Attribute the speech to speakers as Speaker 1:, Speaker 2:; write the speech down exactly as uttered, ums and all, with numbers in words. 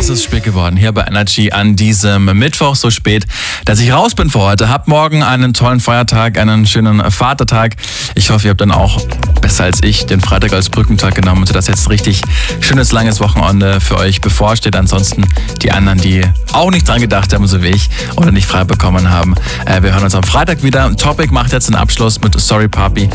Speaker 1: Es ist spät geworden hier bei Energy an diesem Mittwoch, so spät, dass ich raus bin für heute. Habt morgen einen tollen Feiertag, einen schönen Vatertag. Ich hoffe, ihr habt dann auch besser als ich den Freitag als Brückentag genommen, sodass jetzt ein richtig schönes, langes Wochenende für euch bevorsteht. Ansonsten die anderen, die auch nicht dran gedacht haben, so wie ich, oder nicht frei bekommen haben. Äh, wir hören uns am Freitag wieder. Topic macht jetzt einen Abschluss mit Sorry Papi.